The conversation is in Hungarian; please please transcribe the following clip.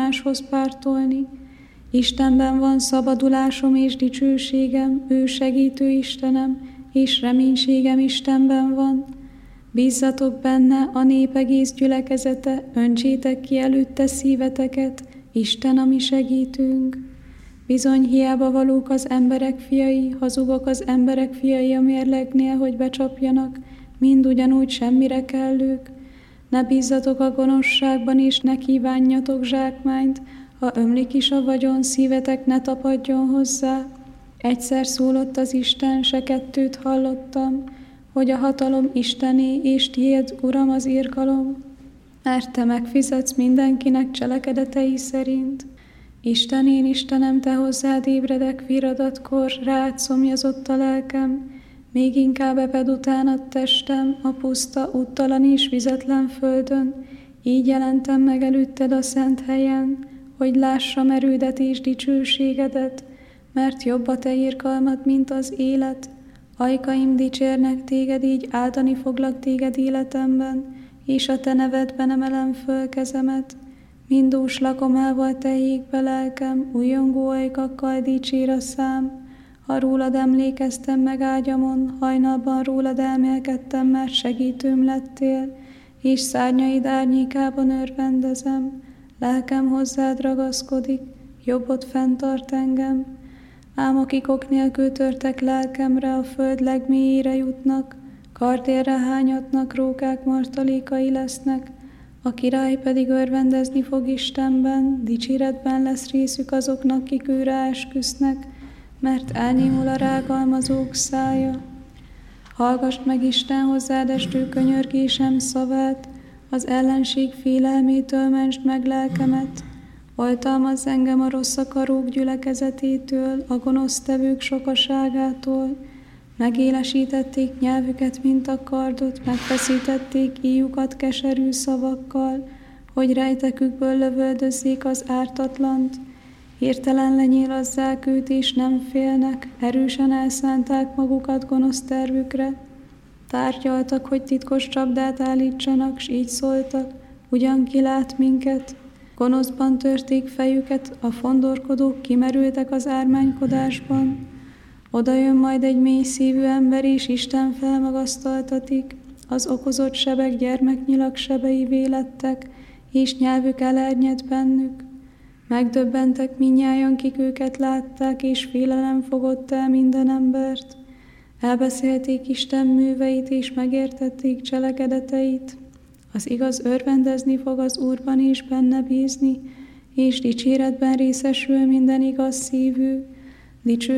egymáshoz pártolni. Istenben van szabadulásom és dicsőségem, ő segítő Istenem, és reménységem Istenben van. Bízzatok benne, a nép egész gyülekezete, öntsétek ki előtte szíveteket, Isten a mi segítőnk. Bizony hiába valók az emberek fiai, hazugok az emberek fiai a mérlegnél, hogy becsapjanak, mind ugyanúgy semmire kellők. Ne bízzatok a gonoszságban, és ne kívánjatok zsákmányt, ha ömlik is a vagyon, szívetek ne tapadjon hozzá. Egyszer szólott az Isten, se kettőt hallottam, hogy a hatalom Istené, és tiéd, Uram, az irgalom, mert te megfizetsz mindenkinek cselekedetei szerint. Isten, én Istenem, te hozzád ébredek viradatkor, rád szomjazott a lelkem, még inkább eped utánad testem, a puszta, úttalan és vizetlen földön, így jelentem meg előtted a szent helyen, hogy lássam erődet és dicsőségedet, mert jobb a te irgalmad, mint az élet. Ajkaim dicsérnek téged, így áldani foglak téged életemben, és a te nevedben emelem föl kezemet. Mindús lakomával te égbe lelkem, újongó ajkakkal dicsér a szám. Ha rólad emlékeztem meg ágyamon, hajnalban rólad elmélkedtem, mert segítőm lettél, és szárnyaid árnyékában örvendezem. Lelkem hozzád ragaszkodik, jobbod fenntart engem. Ám akik ok nélkül törtek lelkemre, a föld legmélyére jutnak, kardérre hányatnak, rókák martalékai lesznek, a király pedig örvendezni fog Istenben, dicséretben lesz részük azoknak, kik őre esküsznek, mert elnémul a rágalmazók szája. Hallgass meg Isten hozzád estő könyörgésem szavát, az ellenség félelmétől mentsd meg lelkemet. Oltalmazz engem a rossz akarók gyülekezetétől, a gonosztevők sokaságától. Megélesítették nyelvüket, mint a kardot, megfeszítették íjukat keserű szavakkal, hogy rejtekükből lövöldözzék az ártatlant. Hirtelen lenyílazzák őt, és nem félnek, erősen elszánták magukat gonosz tervükre. Tárgyaltak, hogy titkos csapdát állítsanak, s így szóltak, ugyan ki lát minket. Gonoszban törték fejüket, a fondorkodók kimerültek az ármánykodásban. Oda jön majd egy mély szívű ember, és Isten felmagasztaltatik. Az okozott sebek gyermeknyilak sebeivé lettek, és nyelvük elernyed bennük. Megdöbbentek mindnyájan, kik őket látták, és félelem fogott el minden embert. Elbeszélték Isten műveit, és megértették cselekedeteit. Az igaz örvendezni fog az Úrban, és benne bízni, és dicséretben részesül minden igaz szívű.